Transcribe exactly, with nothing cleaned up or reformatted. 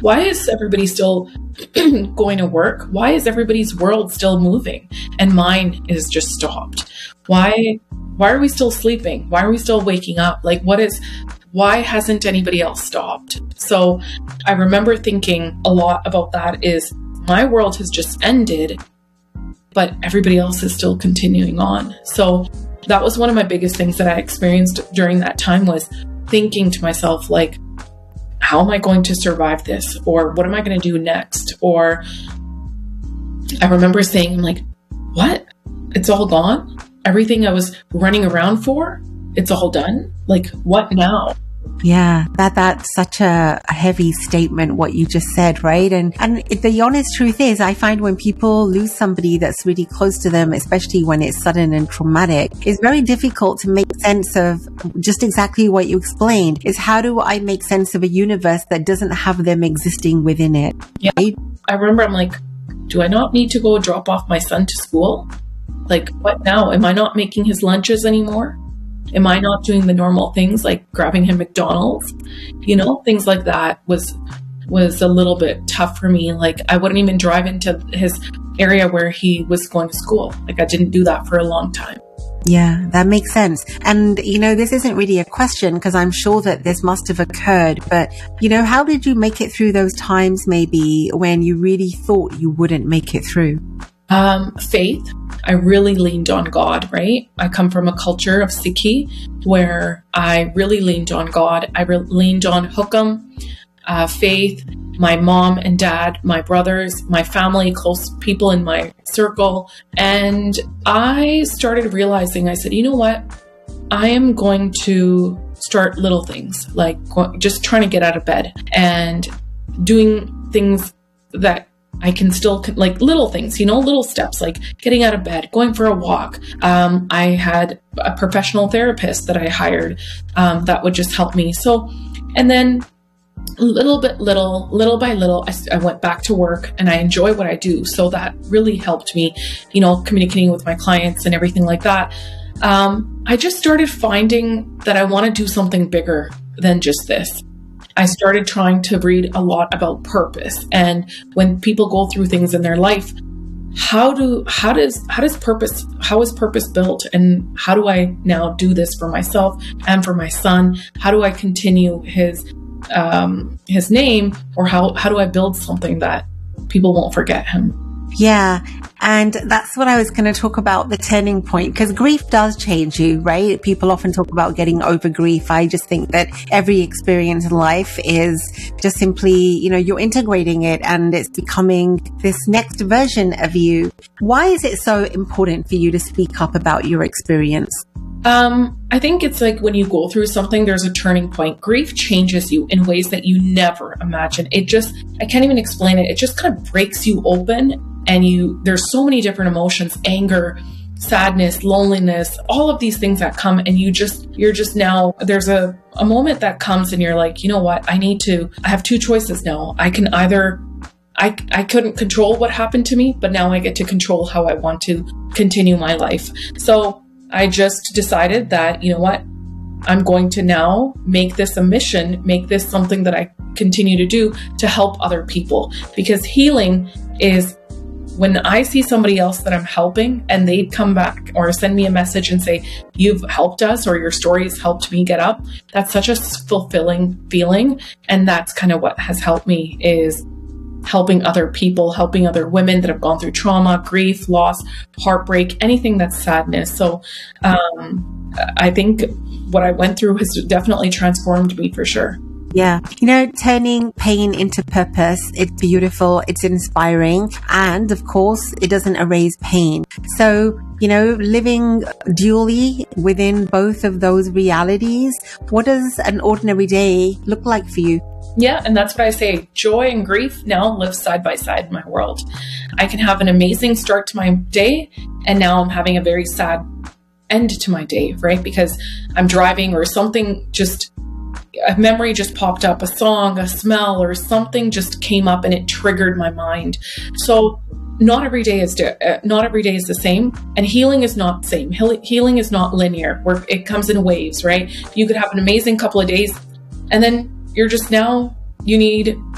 Why is everybody still going to work? Why is everybody's world still moving and mine is just stopped? Why, why are we still sleeping? Why are we still waking up? Like, what is, why hasn't anybody else stopped? So I remember thinking a lot about that is my world has just ended, but everybody else is still continuing on. So that was one of my biggest things that I experienced during that time, was thinking to myself, like, how am I going to survive this? Or what am I going to do next? Or I remember saying, I'm like, what? It's all gone? Everything I was running around for, it's all done? Like, what now? Yeah, that that's such a, a heavy statement, what you just said, right? And and the honest truth is, I find when people lose somebody that's really close to them, especially when it's sudden and traumatic, it's very difficult to make sense of just exactly what you explained. Is how do I make sense of a universe that doesn't have them existing within it? Yeah, right? I remember I'm like, do I not need to go drop off my son to school? Like, what now? Am I not making his lunches anymore? Am I not doing the normal things like grabbing him McDonald's? You know, things like that was was a little bit tough for me. Like, I wouldn't even drive into his area where he was going to school. Like, I didn't do that for a long time. Yeah, that makes sense. And, you know, this isn't really a question because I'm sure that this must have occurred. But, you know, how did you make it through those times maybe when you really thought you wouldn't make it through? Um, faith. I really leaned on God, right? I come from a culture of Sikhi where I really leaned on God. I re- leaned on Hukam, uh, faith, my mom and dad, my brothers, my family, close people in my circle. And I started realizing, I said, you know what? I am going to start little things, like just trying to get out of bed and doing things that I can still, like little things, you know, little steps, like getting out of bed, going for a walk. Um, I had a professional therapist that I hired um, that would just help me. So, and then little bit, little, little by little, I, I went back to work and I enjoy what I do. So that really helped me, you know, communicating with my clients and everything like that. Um, I just started finding that I want to do something bigger than just this. I started trying to read a lot about purpose, and when people go through things in their life, how do how does how does purpose how is purpose built, and how do I now do this for myself and for my son? How do I continue his um, his name, or how how do I build something that people won't forget him? Yeah. And that's what I was going to talk about, the turning point, because grief does change you, right? People often talk about getting over grief. I just think that every experience in life is just simply, you know, you're integrating it and it's becoming this next version of you. Why is it so important for you to speak up about your experience? Um, I think it's like when you go through something, there's a turning point. Grief changes you in ways that you never imagined. It just, I can't even explain it. It just kind of breaks you open. And you, there's so many different emotions, anger, sadness, loneliness, all of these things that come, and you just, you're just now, there's a, a moment that comes and you're like, you know what, I need to, I have two choices now. I can either, I, I couldn't control what happened to me, but now I get to control how I want to continue my life. So I just decided that, you know what, I'm going to now make this a mission, make this something that I continue to do to help other people, because healing is when I see somebody else that I'm helping and they come back or send me a message and say, you've helped us, or your story has helped me get up. That's such a fulfilling feeling. And that's kind of what has helped me, is helping other people, helping other women that have gone through trauma, grief, loss, heartbreak, anything that's sadness. So um, I think what I went through has definitely transformed me for sure. Yeah. You know, turning pain into purpose, it's beautiful, it's inspiring, and of course, it doesn't erase pain. So, you know, living dually within both of those realities, what does an ordinary day look like for you? Yeah, and that's what I say. Joy and grief now live side by side in my world. I can have an amazing start to my day, and now I'm having a very sad end to my day, right? Because I'm driving or something, just a memory just popped up, a song, a smell, or something just came up and it triggered my mind. So not every day is uh, not every day is the same, and healing is not the same. Heal- healing is not linear, where it comes in waves, right? You could have an amazing couple of days, and then you're just now you need